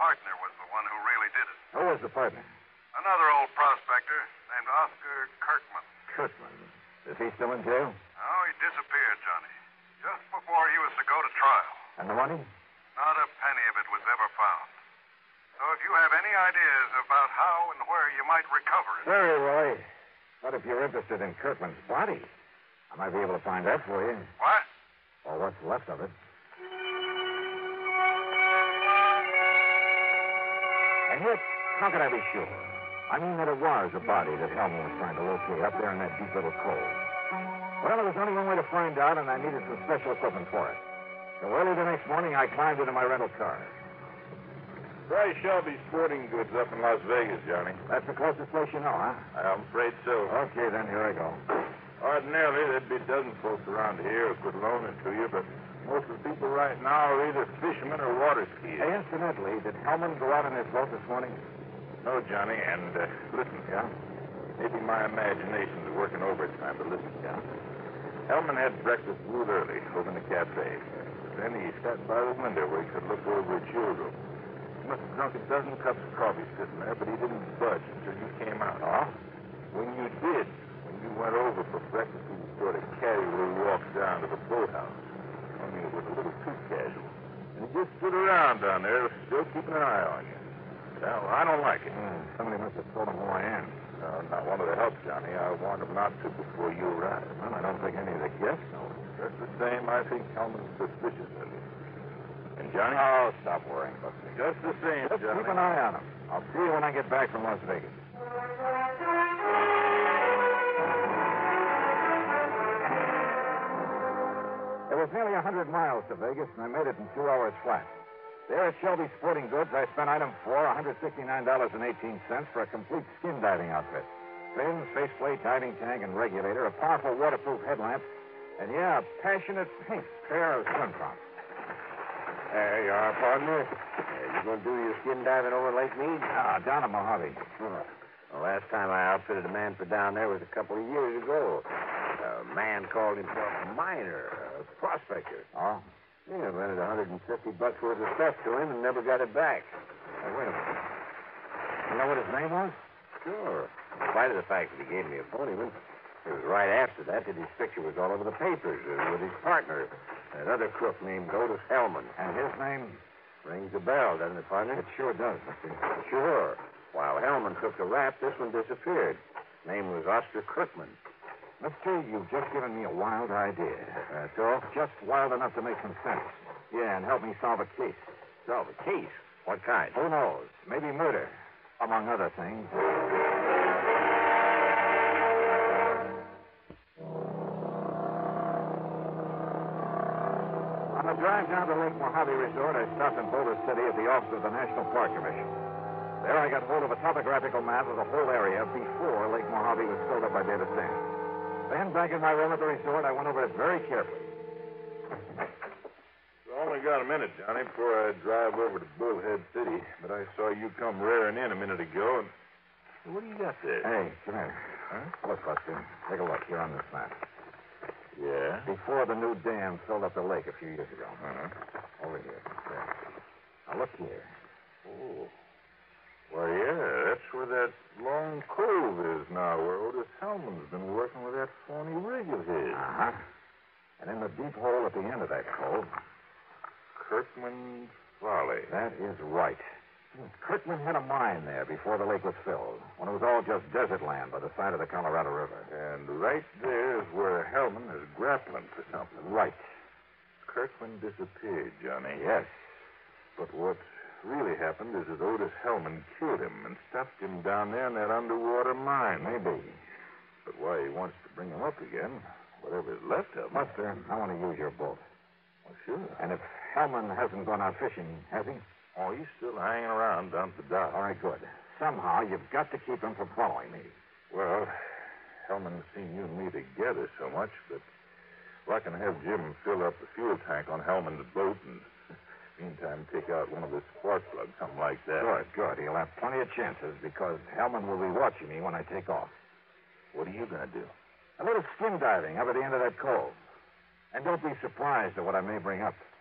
partner was the one who really did it. Who was the partner? Another old prospector named Oscar Kirkman. Kirkman. Is he still in jail? No, he disappeared, Johnny. Just before he was to go to trial. And the money? Not a penny of it was ever found. So if you have any ideas about how and where you might recover it... Very Roy. What if you're interested in Kirkman's body? I might be able to find that for you. What? Or what's left of it. And yet, how could I be sure? I mean that it was a body that Hellman was trying to locate up there in that deep little cove. Well, there was only one way to find out, and I needed some special equipment for it. So early the next morning, I climbed into my rental car. Try Shelby Sporting Goods up in Las Vegas, Johnny. That's the closest place you know, huh? I'm afraid so. Okay, then, here I go. Ordinarily, there'd be dozens folks around here who could loan it to you, but most of the people right now are either fishermen or water skiers. Hey, incidentally, did Hellman go out in his boat this morning? No, Johnny, and listen. Yeah? Maybe my imagination's working overtime, but listen. Yeah? Hellman had breakfast real early over in the cafe. Then he sat by the window where he could look over at your room. He must have drunk a dozen cups of coffee sitting there, but he didn't budge until you came out. Oh? When you did, when you went over for breakfast, he sort of casually walked down to the boathouse. I mean, it was a little too casual. And he just stood around down there, still keeping an eye on you. Well, I don't like it. Somebody must have told him who I am. Not one of the help, Johnny. I warned him not to before you arrived. Well, I don't think any of the guests know. Just the same, I think Hellman's suspicious of you. And Johnny? Oh, stop worrying about me. Just the same, Just Johnny. keep an eye on him. I'll see you when I get back from Las Vegas. It was nearly 100 miles to Vegas, and I made it in 2 hours flat. There at Shelby Sporting Goods, I spent item 4, $169.18 for a complete skin diving outfit. Fins, faceplate, diving tank, and regulator, a powerful waterproof headlamp, and, yeah, a passionate pink pair of swim trunks. There you are, partner. You going to do your skin diving over Lake Mead? Down at Mojave. The last time I outfitted a man for down there was a couple of years ago. A man called himself a miner, a prospector. Oh? Yeah, rented $150 worth of stuff to him and never got it back. Hey, wait a minute. You know what his name was? Sure. In spite of the fact that he gave me a phony one, it was right after that his picture was all over the papers with his partner, another crook named Otis Hellman. And his name? Rings a bell, doesn't it, partner? It sure does, Mr. Sure. While Hellman took the rap, this one disappeared. His name was Oscar Kirkman. Mister, you've just given me a wild idea. That's all? Just wild enough to make some sense. Yeah, and help me solve a case. Solve a case? What kind? Who knows? Maybe murder, among other things. On the drive down to Lake Mojave Resort, I stopped in Boulder City at the office of the National Park Commission. There I got hold of a topographical map of the whole area before Lake Mojave was filled up by data sand. Then, back in my room at the resort, I went over it very carefully. I only got a minute, Johnny, before I drive over to Bullhead City. But I saw you come rearing in a minute ago, and what do you got there? Hey, come here. Huh? Look, Buster. Take a look here on this map. Yeah? Before the new dam filled up the lake a few years ago. Uh-huh. Over here. There. Now, look here. Oh. Well, yeah, that's where that long cove is now, where Otis Hellman's been working with that phony rig of his. Uh-huh. And in the deep hole at the end of that cove... Kirkman Folly. That is right. Kirkman had a mine there before the lake was filled, when it was all just desert land by the side of the Colorado River. And right there is where Hellman is grappling for something. Right. Kirkman disappeared, Johnny. Yes. But what really happened is that Otis Hellman killed him and stuffed him down there in that underwater mine. Maybe. But why he wants to bring him up again, whatever is left of him... Buster, I want to use your boat. Well, sure. And if Hellman hasn't gone out fishing, has he? Oh, he's still hanging around down at the dock. All right, good. Somehow, you've got to keep him from following me. Well, Hellman's seen you and me together so much, but I can have Jim fill up the fuel tank on Hellman's boat and, meantime, take out one of his spark plugs, something like that. Good. He'll have plenty of chances because Hellman will be watching me when I take off. What are you going to do? A little skin diving up at the end of that cove. And don't be surprised at what I may bring up.